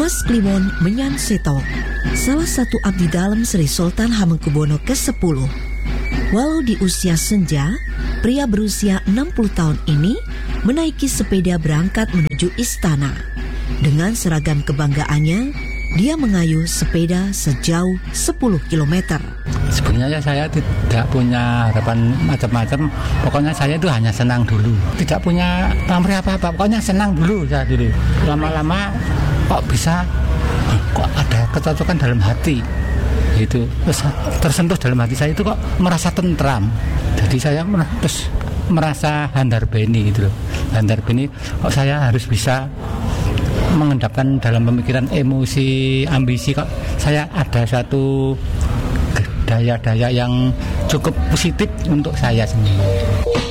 Mas Kliwon Menyan Seto, salah satu abdi dalam Sri Sultan Hamengkubuwono ke-10. Walau di usia senja, pria berusia 60 tahun ini menaiki sepeda berangkat menuju istana. Dengan seragam kebanggaannya, dia mengayuh sepeda sejauh 10 km. Sebenarnya saya tidak punya harapan macam-macam. Pokoknya saya itu hanya senang dulu. Tidak punya pamrih apa-apa. Pokoknya senang dulu saya dulu. Lama-lama kok bisa, kok ada kecocokan dalam hati. Itu terus tersentuh dalam hati saya itu kok merasa tentram. Jadi saya terus merasa handar beni gitu loh. Handar beni kok saya harus bisa mengendapkan dalam pemikiran emosi, ambisi, kok saya ada satu daya-daya yang cukup positif untuk saya sendiri.